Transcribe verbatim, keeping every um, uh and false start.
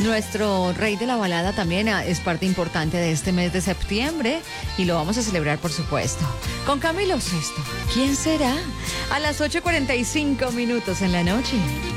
Nuestro rey de la balada también es parte importante de este mes de septiembre y lo vamos a celebrar, por supuesto, con Camilo Sesto. ¿Quién será? A las ocho y cuarenta y cinco minutos en la noche.